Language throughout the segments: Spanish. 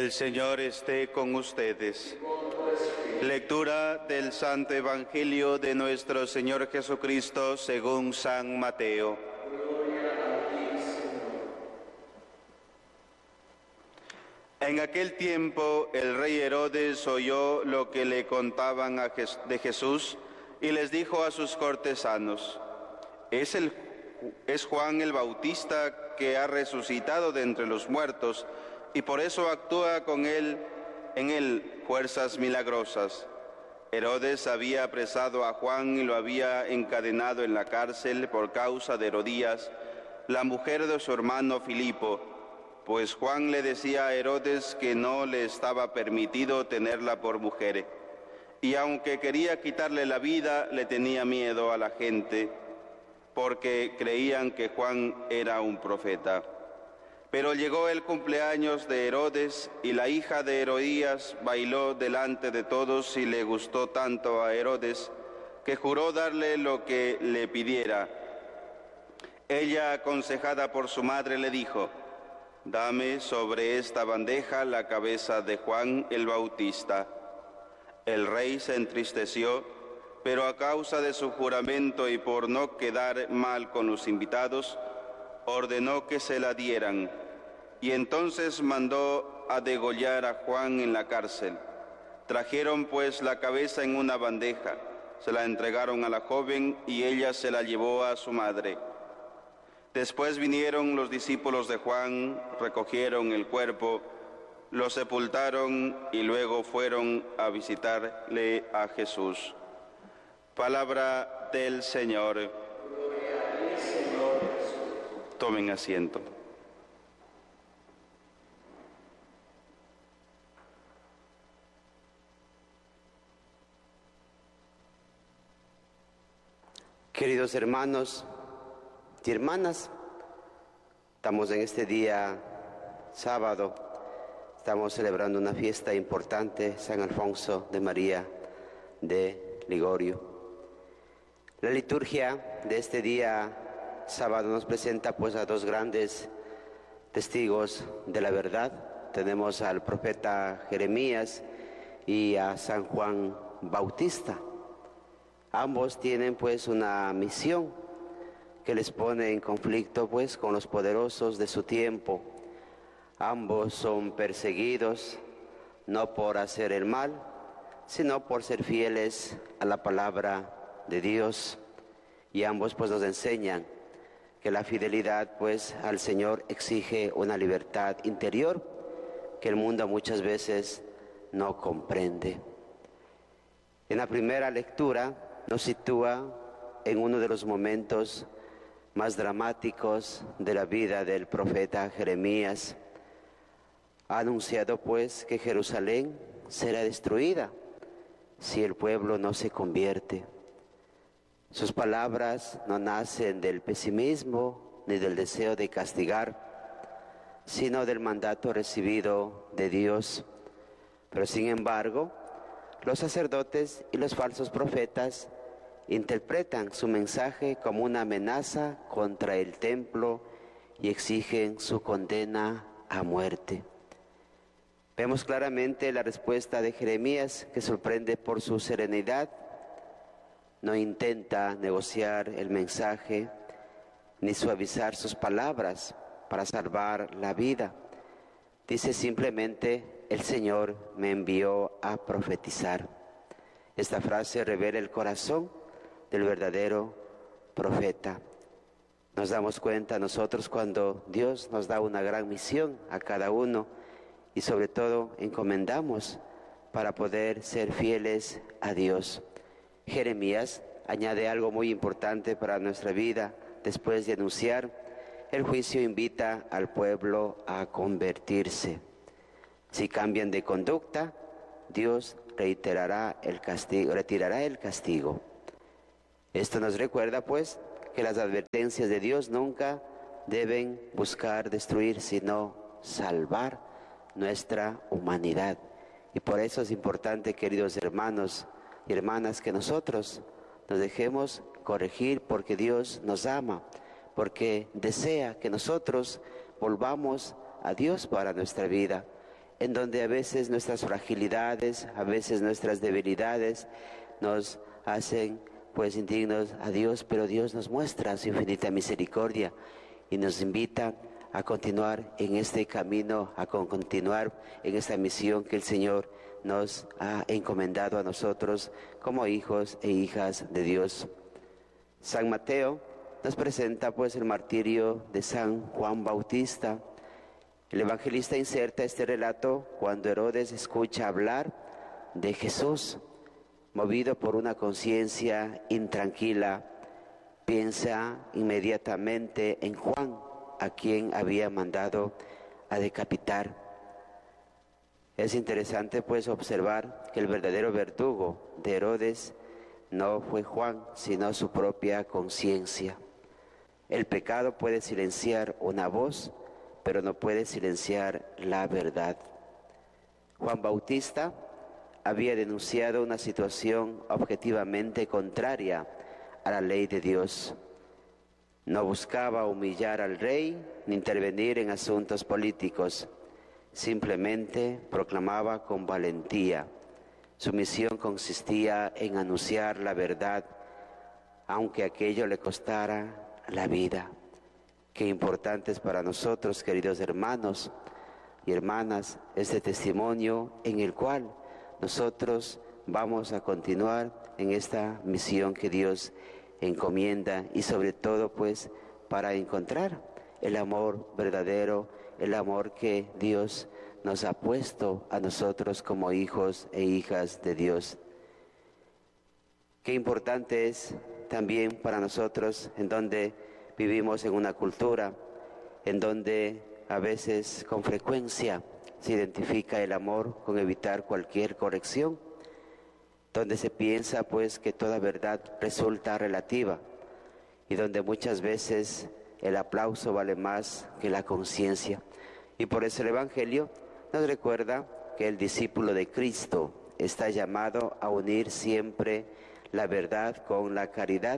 El Señor esté con ustedes. Lectura del Santo Evangelio de nuestro Señor Jesucristo según San Mateo. En aquel tiempo el rey Herodes oyó lo que le contaban de Jesús y les dijo a sus cortesanos: es Juan el Bautista que ha resucitado de entre los muertos, y por eso actúa en él fuerzas milagrosas. Herodes había apresado a Juan y lo había encadenado en la cárcel por causa de Herodías, la mujer de su hermano Filipo, pues Juan le decía a Herodes que no le estaba permitido tenerla por mujer, y aunque quería quitarle la vida, le tenía miedo a la gente, porque creían que Juan era un profeta. Pero llegó el cumpleaños de Herodes y la hija de Herodías bailó delante de todos y le gustó tanto a Herodes que juró darle lo que le pidiera. Ella, aconsejada por su madre, le dijo: «Dame sobre esta bandeja la cabeza de Juan el Bautista». El rey se entristeció, pero a causa de su juramento y por no quedar mal con los invitados, ordenó que se la dieran, y entonces mandó a degollar a Juan en la cárcel. Trajeron pues la cabeza en una bandeja, se la entregaron a la joven y ella se la llevó a su madre. Después vinieron los discípulos de Juan, recogieron el cuerpo, lo sepultaron y luego fueron a visitarle a Jesús. Palabra del Señor. Gloria a ti, Señor Jesús. Tomen asiento. Queridos hermanos y hermanas, estamos en este día sábado, estamos celebrando una fiesta importante, San Alfonso de María de Ligorio. La liturgia de este día sábado nos presenta pues a dos grandes testigos de la verdad. Tenemos al profeta Jeremías y a San Juan Bautista. Ambos tienen pues una misión que les pone en conflicto pues con los poderosos de su tiempo. Ambos son perseguidos no por hacer el mal, sino por ser fieles a la palabra de Dios, y ambos pues nos enseñan que la fidelidad pues al Señor exige una libertad interior que el mundo muchas veces no comprende. En la primera lectura nos sitúa en uno de los momentos más dramáticos de la vida del profeta Jeremías. Ha anunciado pues que Jerusalén será destruida si el pueblo no se convierte. Sus palabras no nacen del pesimismo ni del deseo de castigar, sino del mandato recibido de Dios. Pero sin embargo, los sacerdotes y los falsos profetas interpretan su mensaje como una amenaza contra el templo y exigen su condena a muerte. Vemos claramente la respuesta de Jeremías, que sorprende por su serenidad. No intenta negociar el mensaje ni suavizar sus palabras para salvar la vida. Dice simplemente: el Señor me envió a profetizar. Esta frase revela el corazón del verdadero profeta. Nos damos cuenta nosotros cuando Dios nos da una gran misión a cada uno y sobre todo encomendamos para poder ser fieles a Dios. Jeremías añade algo muy importante para nuestra vida. Después de anunciar el juicio, invita al pueblo a convertirse. Si cambian de conducta, Dios retirará el castigo. Esto nos recuerda pues que las advertencias de Dios nunca deben buscar destruir, sino salvar nuestra humanidad. Y por eso es importante, queridos hermanos y hermanas, que nosotros nos dejemos corregir, porque Dios nos ama, porque desea que nosotros volvamos a Dios para nuestra vida. en donde a veces nuestras fragilidades, a veces nuestras debilidades nos hacen pues indignos a Dios, pero Dios nos muestra su infinita misericordia y nos invita a continuar en este camino, a continuar en esta misión que el Señor nos ha encomendado a nosotros como hijos e hijas de Dios. San Mateo nos presenta pues el martirio de San Juan Bautista. El evangelista inserta este relato cuando Herodes escucha hablar de Jesús. Movido por una conciencia intranquila, piensa inmediatamente en Juan, a quien había mandado a decapitar. Es interesante pues observar que el verdadero verdugo de Herodes no fue Juan, sino su propia conciencia. El pecado puede silenciar una voz, pero no puede silenciar la verdad. Juan Bautista había denunciado una situación objetivamente contraria a la ley de Dios. No buscaba humillar al rey ni intervenir en asuntos políticos. Simplemente proclamaba con valentía. Su misión consistía en anunciar la verdad, aunque aquello le costara la vida. Qué importante es para nosotros, queridos hermanos y hermanas, este testimonio en el cual nosotros vamos a continuar en esta misión que Dios encomienda y sobre todo pues para encontrar el amor verdadero, el amor que Dios nos ha puesto a nosotros como hijos e hijas de Dios. Qué importante es también para nosotros en donde vivimos en una cultura en donde a veces con frecuencia se identifica el amor con evitar cualquier corrección, donde se piensa pues que toda verdad resulta relativa y donde muchas veces el aplauso vale más que la conciencia. Y por eso el Evangelio nos recuerda que el discípulo de Cristo está llamado a unir siempre la verdad con la caridad.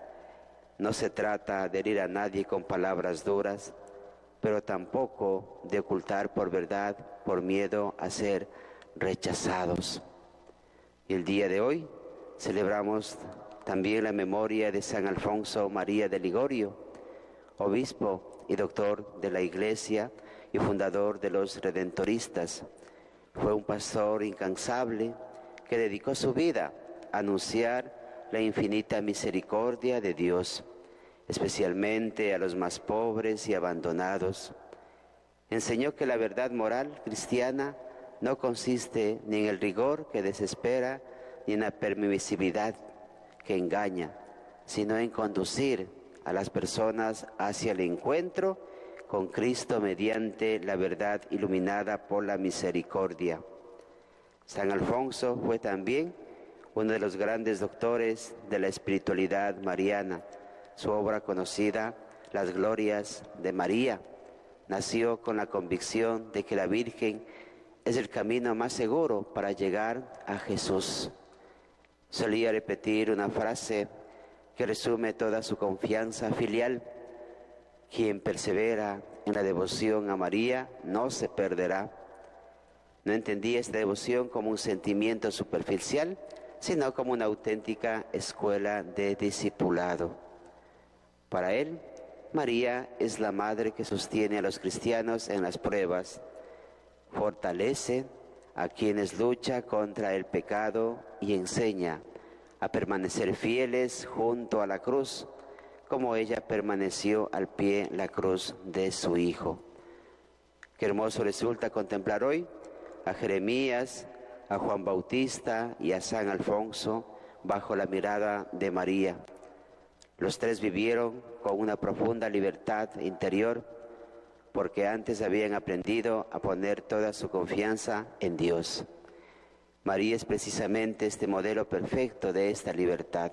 No se trata de herir a nadie con palabras duras, pero tampoco de ocultar por verdad, por miedo a ser rechazados. Y el día de hoy celebramos también la memoria de San Alfonso María de Ligorio, obispo y doctor de la Iglesia y fundador de los Redentoristas. Fue un pastor incansable que dedicó su vida a anunciar la infinita misericordia de Dios, especialmente a los más pobres y abandonados. Enseñó que la verdad moral cristiana no consiste ni en el rigor que desespera, ni en la permisividad que engaña, sino en conducir a las personas hacia el encuentro con Cristo mediante la verdad iluminada por la misericordia. San Alfonso fue también uno de los grandes doctores de la espiritualidad mariana. Su obra conocida, Las Glorias de María, nació con la convicción de que la Virgen es el camino más seguro para llegar a Jesús. Solía repetir una frase que resume toda su confianza filial: quien persevera en la devoción a María no se perderá. No entendía esta devoción como un sentimiento superficial, sino como una auténtica escuela de discipulado. Para él, María es la madre que sostiene a los cristianos en las pruebas, fortalece a quienes luchan contra el pecado y enseña a permanecer fieles junto a la cruz, como ella permaneció al pie de la cruz de su Hijo. Qué hermoso resulta contemplar hoy a Jeremías, a Juan Bautista y a San Alfonso bajo la mirada de María. Los tres vivieron con una profunda libertad interior porque antes habían aprendido a poner toda su confianza en Dios. María es precisamente este modelo perfecto de esta libertad.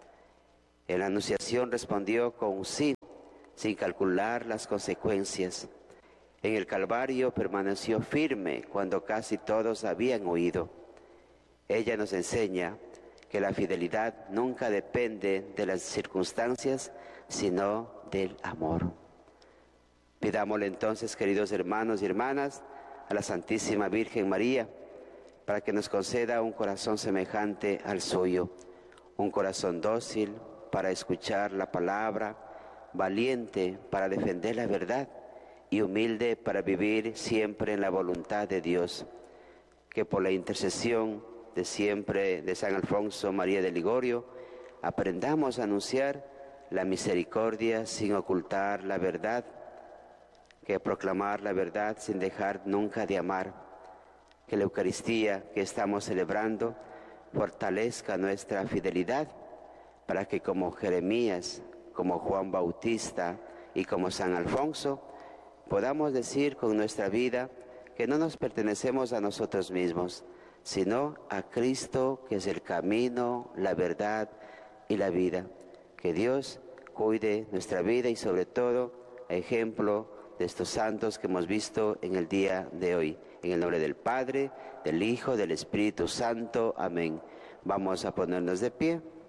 En la Anunciación respondió con un sí, sin calcular las consecuencias. En el Calvario permaneció firme cuando casi todos habían huido. Ella nos enseña que la fidelidad nunca depende de las circunstancias, sino del amor. Pidámosle entonces, queridos hermanos y hermanas, a la Santísima Virgen María, para que nos conceda un corazón semejante al suyo, un corazón dócil para escuchar la palabra, valiente para defender la verdad y humilde para vivir siempre en la voluntad de Dios. Que por la intercesión de siempre de San Alfonso María de Ligorio, aprendamos a anunciar la misericordia sin ocultar la verdad, que proclamar la verdad sin dejar nunca de amar. Que la Eucaristía que estamos celebrando fortalezca nuestra fidelidad, para que como Jeremías, como Juan Bautista y como San Alfonso, podamos decir con nuestra vida que no nos pertenecemos a nosotros mismos, sino a Cristo, que es el camino, la verdad y la vida. Que Dios cuide nuestra vida y sobre todo, ejemplo de estos santos que hemos visto en el día de hoy. En el nombre del Padre, del Hijo, del Espíritu Santo. Amén. Vamos a ponernos de pie.